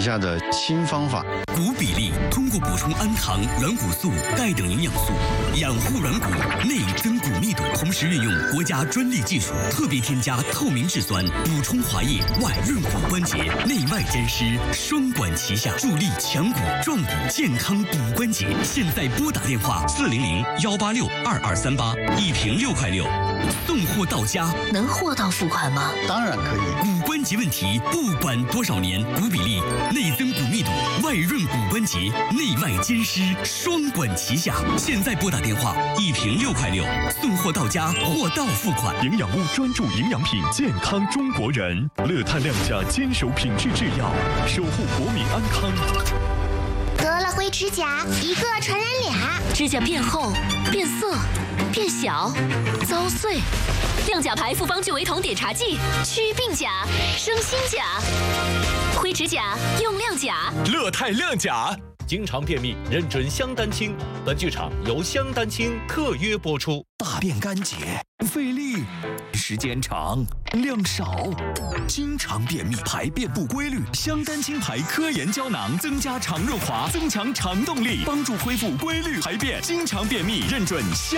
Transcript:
下的新方法。 骨比例通过补充氨糖、软骨素、钙等营养素，养护软骨，内增骨密度。同时运用国家专利技术，特别添加透明质酸，补充滑液，外润骨关节，内外兼施，双管齐下，助力强骨壮骨，健康骨关节。现在拨打电话400-186-2238，一瓶6块6，送货到家。 能货到付款吗？ 当然可以。 骨关节问题，不管多少年，骨比例、内增骨密度、外润骨关节，内外兼施，双管齐下。现在拨打电话，一瓶6块6，送货到家，货到付款。 营养屋专注营养品，健康中国人。乐泰亮价坚守品质制药，守护国民安康。 得了灰指甲，一个传染俩， 指甲变厚、变色、变小、遭碎。亮甲牌复方聚维酮碘茶剂，祛病甲，生新甲。灰指甲用亮甲。 乐泰亮甲。经常便秘，认准香丹清。本剧场由香丹清特约播出。 大便干结，费力，时间长，量少，经常便秘，排便不规律。香丹清牌科研胶囊增加肠润滑，增强肠动力，帮助恢复规律排便。经常便秘，认准香。